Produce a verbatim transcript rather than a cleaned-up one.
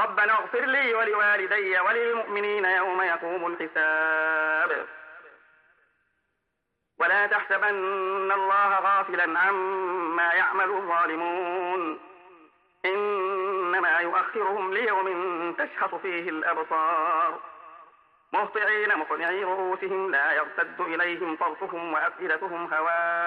ربنا اغفر لي ولوالدي وللمؤمنين يوم يقوم الحساب ولا تحسبن الله غافلا عما يعمل الظالمون إنما يؤخرهم ليوم تشخص فيه الأبصار مهطعين مقنعي رؤوسهم لا يرتد إليهم طرفهم وأفئدتهم هواء